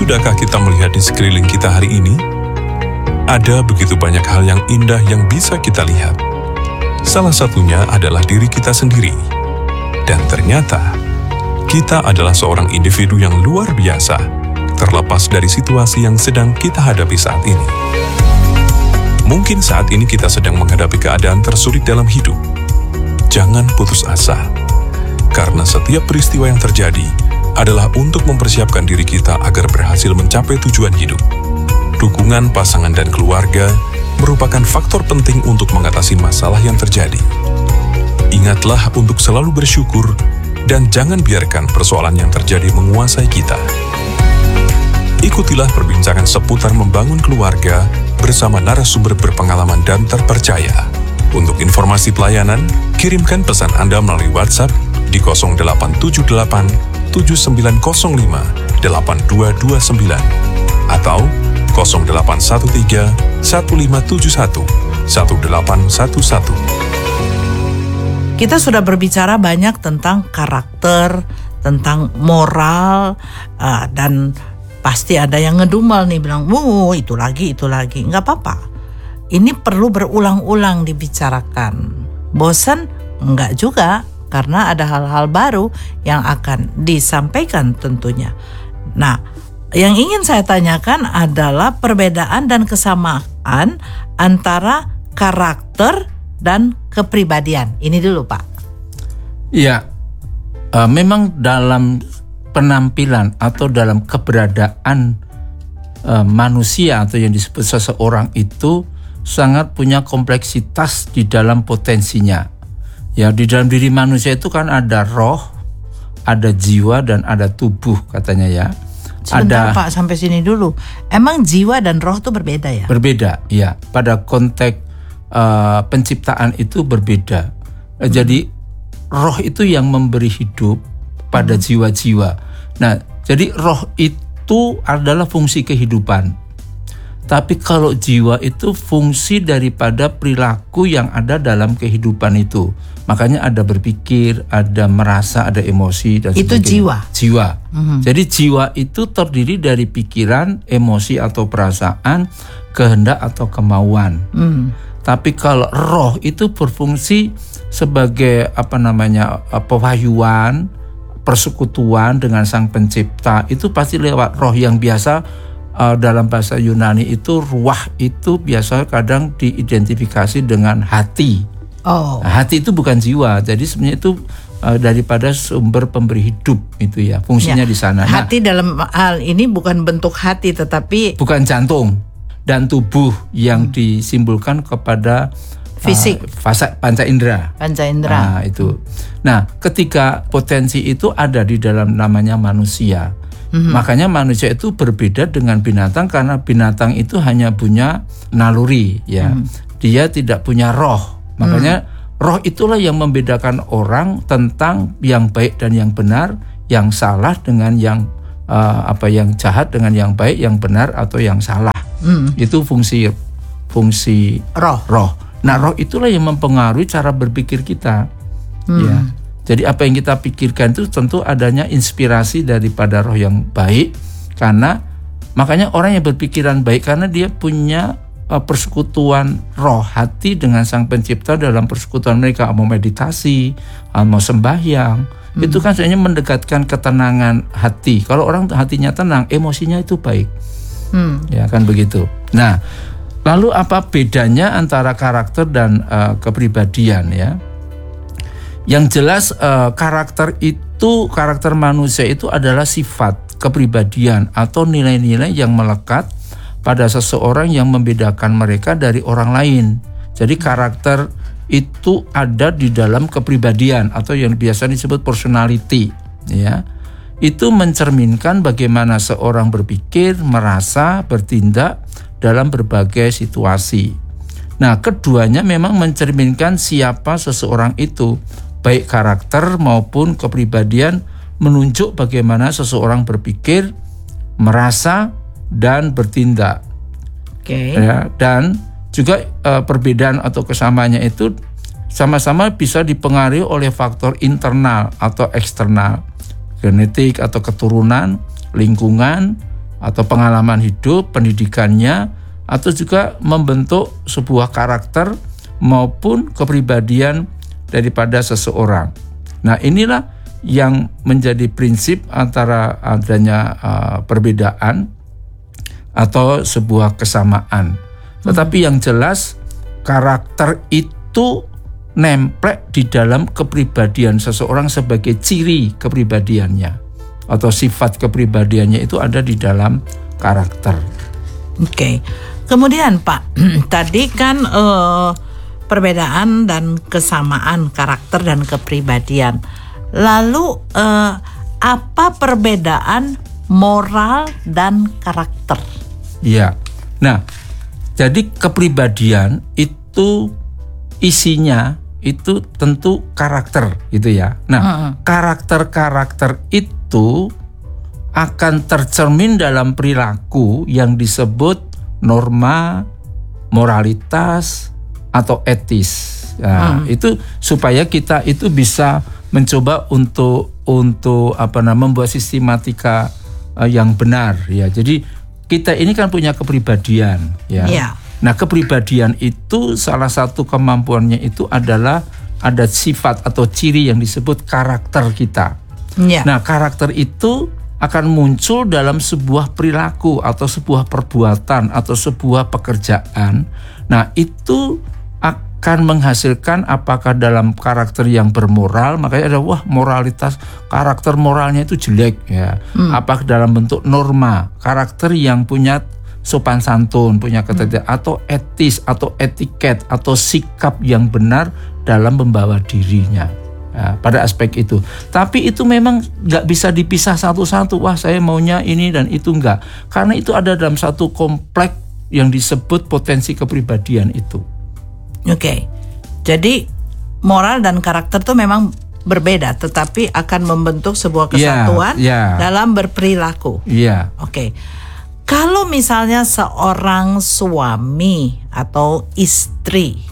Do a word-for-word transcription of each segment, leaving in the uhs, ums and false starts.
Sudahkah kita melihat di sekeliling kita hari ini? Ada begitu banyak hal yang indah yang bisa kita lihat. Salah satunya adalah diri kita sendiri. Dan ternyata, kita adalah seorang individu yang luar biasa, terlepas dari situasi yang sedang kita hadapi saat ini. Mungkin saat ini kita sedang menghadapi keadaan tersulit dalam hidup. Jangan putus asa, karena setiap peristiwa yang terjadi adalah untuk mempersiapkan diri kita agar berhasil mencapai tujuan hidup. Dukungan pasangan dan keluarga merupakan faktor penting untuk mengatasi masalah yang terjadi. Ingatlah untuk selalu bersyukur dan jangan biarkan persoalan yang terjadi menguasai kita. Ikutilah perbincangan seputar membangun keluarga bersama narasumber berpengalaman dan terpercaya. Untuk informasi pelayanan, kirimkan pesan Anda melalui WhatsApp di nol delapan tujuh delapan tujuh sembilan nol lima delapan dua dua sembilan atau nol delapan satu tiga satu lima tujuh satu satu delapan satu satu. Kita sudah berbicara banyak tentang karakter, tentang moral, uh, dan pasti ada yang ngedumel nih bilang, "Wuh, itu lagi, itu lagi." Nggak apa-apa. Ini perlu berulang-ulang dibicarakan. Bosan? Enggak juga. Karena ada hal-hal baru yang akan disampaikan tentunya. Nah, yang ingin saya tanyakan adalah perbedaan dan kesamaan antara karakter dan kepribadian. Ini dulu, Pak. Iya, uh, memang dalam penampilan atau dalam keberadaan uh, manusia atau yang disebut seseorang itu sangat punya kompleksitas di dalam potensinya. Ya, di dalam diri manusia itu kan ada roh, ada jiwa, dan ada tubuh katanya ya. Sebentar ada, Pak, sampai sini dulu. Emang jiwa dan roh itu berbeda ya? Berbeda, ya. Pada konteks uh, penciptaan itu berbeda. Hmm. Jadi roh itu yang memberi hidup pada hmm. jiwa-jiwa. Nah, jadi roh itu adalah fungsi kehidupan. Tapi kalau jiwa itu fungsi daripada perilaku yang ada dalam kehidupan itu. Makanya ada berpikir, ada merasa, ada emosi dan sebagainya. Itu jiwa. Jiwa. Mm-hmm. Jadi jiwa itu terdiri dari pikiran, emosi atau perasaan, kehendak atau kemauan. Mm. Tapi kalau roh itu berfungsi sebagai apa namanya pewahyuan, persekutuan dengan Sang Pencipta. Itu pasti lewat roh yang biasa. Uh, dalam bahasa Yunani itu ruah itu biasa kadang diidentifikasi dengan hati. Oh. Nah, hati itu bukan jiwa, jadi sebenarnya itu uh, daripada sumber pemberi hidup itu ya fungsinya ya, di sana. Hati nah, dalam hal ini bukan bentuk hati tetapi bukan jantung dan tubuh yang hmm. disimbolkan kepada fisik, uh, fasa panca indera. Panca indera. Nah itu. Nah ketika potensi itu ada di dalam namanya manusia. Mm-hmm. Makanya manusia itu berbeda dengan binatang karena binatang itu hanya punya naluri ya. Mm-hmm. Dia tidak punya roh. Makanya mm. roh itulah yang membedakan orang tentang yang baik dan yang benar, yang salah dengan yang uh, apa yang jahat dengan yang baik, yang benar atau yang salah. Mm. Itu fungsi fungsi roh. Roh. Nah, roh itulah yang mempengaruhi cara berpikir kita. Mm. Ya. Jadi apa yang kita pikirkan itu tentu adanya inspirasi daripada roh yang baik, karena makanya orang yang berpikiran baik karena dia punya uh, persekutuan roh hati dengan Sang Pencipta dalam persekutuan mereka, mau meditasi, uh, mau sembahyang, hmm. itu kan sebenarnya mendekatkan ketenangan hati. Kalau orang hatinya tenang, emosinya itu baik, hmm. ya kan begitu. Nah, lalu apa bedanya antara karakter dan uh, kepribadian ya? Yang jelas uh, karakter itu, karakter manusia itu adalah sifat, kepribadian atau nilai-nilai yang melekat pada seseorang yang membedakan mereka dari orang lain. Jadi karakter itu ada di dalam kepribadian atau yang biasa disebut personality, ya. Itu mencerminkan bagaimana seorang berpikir, merasa, bertindak dalam berbagai situasi. Nah, keduanya memang mencerminkan siapa seseorang itu. Baik karakter maupun kepribadian menunjuk bagaimana seseorang berpikir, merasa, dan bertindak. Oke. Okay. Ya, dan juga uh, perbedaan atau kesamaannya itu sama-sama bisa dipengaruhi oleh faktor internal atau eksternal, genetik atau keturunan, lingkungan, atau pengalaman hidup, pendidikannya, atau juga membentuk sebuah karakter maupun kepribadian daripada seseorang. Nah, inilah yang menjadi prinsip antara adanya uh, perbedaan atau sebuah kesamaan. Tetapi yang jelas karakter itu nemplek di dalam kepribadian seseorang sebagai ciri kepribadiannya atau sifat kepribadiannya itu ada di dalam karakter. Oke, okay. Kemudian Pak, tadi kan uh, perbedaan dan kesamaan karakter dan kepribadian. Lalu uh, apa perbedaan moral dan karakter? Iya. Nah, jadi kepribadian itu isinya itu tentu karakter gitu ya. Nah, uh-uh. karakter-karakter itu akan tercermin dalam perilaku yang disebut norma, moralitas, atau etis. Nah, uh-uh. itu supaya kita itu bisa mencoba untuk untuk apa namanya membuat sistematika uh, yang benar ya. Jadi kita ini kan punya kepribadian ya. Yeah. Nah, kepribadian itu salah satu kemampuannya itu adalah ada sifat atau ciri yang disebut karakter kita. Yeah. Nah, karakter itu akan muncul dalam sebuah perilaku atau sebuah perbuatan atau sebuah pekerjaan. Nah, itu akan menghasilkan apakah dalam karakter yang bermoral, makanya ada wah moralitas, karakter moralnya itu jelek ya. Hmm. Apakah dalam bentuk norma, karakter yang punya sopan santun, punya ketertiban, hmm. atau etis atau etiket atau sikap yang benar dalam membawa dirinya. Ya, pada aspek itu. Tapi itu memang nggak bisa dipisah satu-satu. Wah, saya maunya ini dan itu enggak. Karena itu ada dalam satu kompleks yang disebut potensi kepribadian itu. Oke, okay. Jadi moral dan karakter itu memang berbeda, tetapi akan membentuk sebuah kesatuan yeah, yeah. dalam berperilaku. Iya. Yeah. Oke, okay. Kalau misalnya seorang suami atau istri,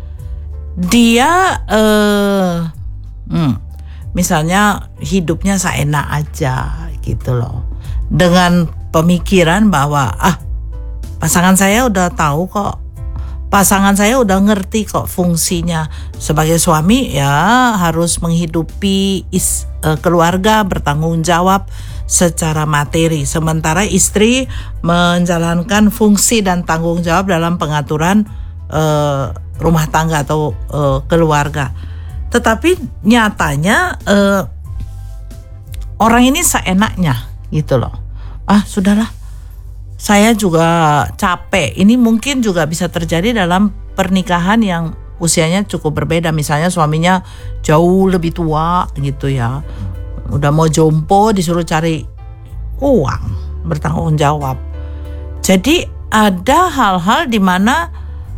dia, uh, hmm, misalnya hidupnya seenak aja gitu loh, dengan pemikiran bahwa ah pasangan saya udah tahu kok. Pasangan saya udah ngerti kok fungsinya sebagai suami ya harus menghidupi is, uh, keluarga, bertanggung jawab secara materi. Sementara istri menjalankan fungsi dan tanggung jawab dalam pengaturan uh, rumah tangga atau uh, keluarga. Tetapi nyatanya uh, orang ini seenaknya gitu loh. Ah sudahlah. Saya juga capek. Ini mungkin juga bisa terjadi dalam pernikahan yang usianya cukup berbeda. Misalnya suaminya jauh lebih tua gitu ya. Udah mau jompo disuruh cari uang, bertanggung jawab. Jadi ada hal-hal di mana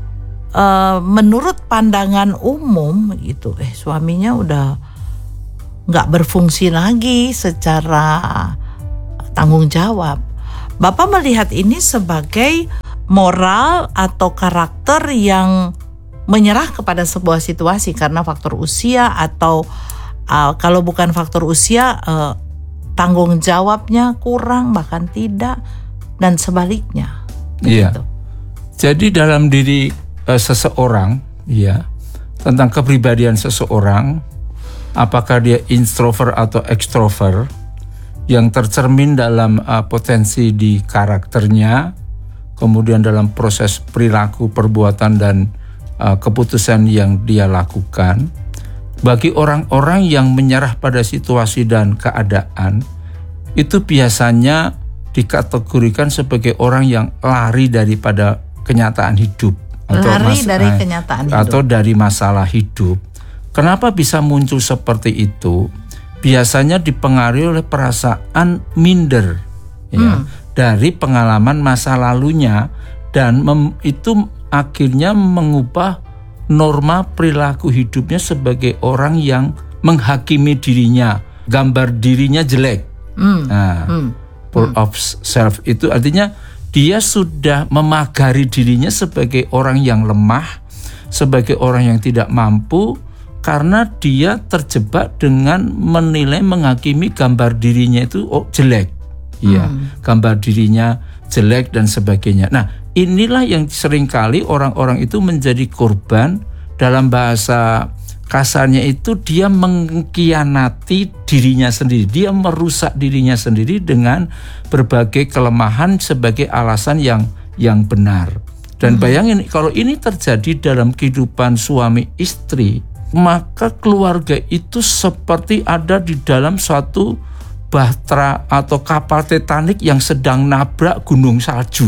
uh, menurut pandangan umum gitu, eh suaminya udah nggak berfungsi lagi secara tanggung jawab. Bapak melihat ini sebagai moral atau karakter yang menyerah kepada sebuah situasi karena faktor usia atau uh, kalau bukan faktor usia uh, tanggung jawabnya kurang bahkan tidak dan sebaliknya. Iya. Gitu. Jadi dalam diri uh, seseorang, ya tentang kepribadian seseorang, apakah dia introvert atau extrovert? Yang tercermin dalam uh, potensi di karakternya, kemudian dalam proses perilaku, perbuatan dan uh, keputusan yang dia lakukan. Bagi orang-orang yang menyerah pada situasi dan keadaan, itu biasanya dikategorikan sebagai orang yang lari daripada kenyataan hidup atau lari mas- dari eh, kenyataan hidup atau dari masalah hidup. Kenapa bisa muncul seperti itu? Biasanya dipengaruhi oleh perasaan minder ya, hmm. dari pengalaman masa lalunya dan mem, itu akhirnya mengubah norma perilaku hidupnya sebagai orang yang menghakimi dirinya, gambar dirinya jelek. Hmm. Nah, hmm. full hmm. of self itu artinya dia sudah memagari dirinya sebagai orang yang lemah, sebagai orang yang tidak mampu. Karena dia terjebak dengan menilai, menghakimi gambar dirinya itu oh, jelek. ya, hmm. gambar dirinya jelek dan sebagainya. Nah, inilah yang seringkali orang-orang itu menjadi korban. Dalam bahasa kasarnya itu dia mengkhianati dirinya sendiri, dia merusak dirinya sendiri dengan berbagai kelemahan sebagai alasan yang yang benar. Dan bayangin kalau ini terjadi dalam kehidupan suami istri, maka keluarga itu seperti ada di dalam suatu bahtera atau kapal Titanic yang sedang nabrak gunung salju.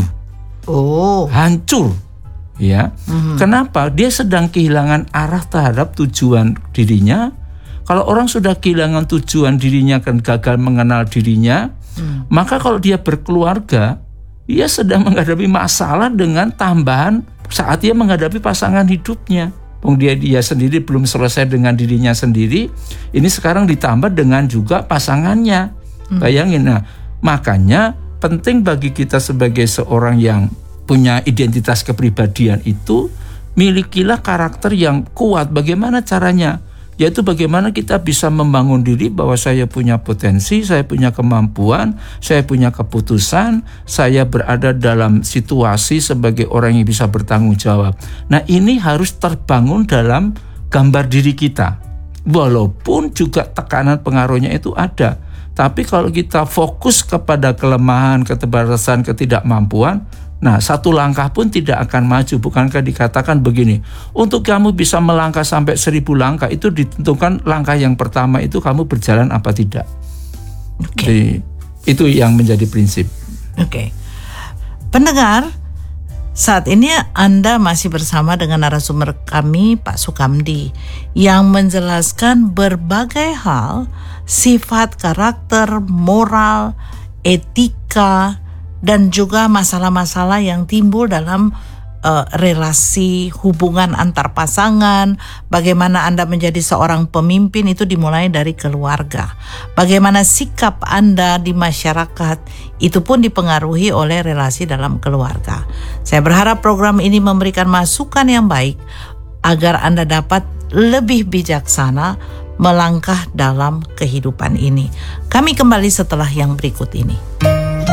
Oh, hancur. Ya. Mm-hmm. Kenapa? Dia sedang kehilangan arah terhadap tujuan dirinya. Kalau orang sudah kehilangan tujuan dirinya dan gagal mengenal dirinya, mm. maka kalau dia berkeluarga, dia sedang menghadapi masalah dengan tambahan saat dia menghadapi pasangan hidupnya. Dia dia sendiri belum selesai dengan dirinya sendiri, ini sekarang ditambah dengan juga pasangannya. Hmm. Bayangin, nah makanya penting bagi kita sebagai seorang yang punya identitas kepribadian itu, milikilah karakter yang kuat. Bagaimana caranya? Yaitu bagaimana kita bisa membangun diri bahwa saya punya potensi, saya punya kemampuan, saya punya keputusan, saya berada dalam situasi sebagai orang yang bisa bertanggung jawab. Nah, ini harus terbangun dalam gambar diri kita. Walaupun juga tekanan pengaruhnya itu ada. Tapi kalau kita fokus kepada kelemahan, keterbatasan, ketidakmampuan, nah, satu langkah pun tidak akan maju. Bukankah dikatakan begini, untuk kamu bisa melangkah sampai seribu langkah itu ditentukan langkah yang pertama itu kamu berjalan apa tidak. Oke. Okay. Jadi, itu yang menjadi prinsip. Oke. Okay. Pendengar, saat ini Anda masih bersama dengan narasumber kami Pak Sukamdi yang menjelaskan berbagai hal, sifat, karakter, moral, etika, dan juga masalah-masalah yang timbul dalam uh, relasi hubungan antar pasangan. Bagaimana Anda menjadi seorang pemimpin itu dimulai dari keluarga. Bagaimana sikap Anda di masyarakat itu pun dipengaruhi oleh relasi dalam keluarga. Saya berharap program ini memberikan masukan yang baik agar Anda dapat lebih bijaksana melangkah dalam kehidupan ini. Kami kembali setelah yang berikut ini.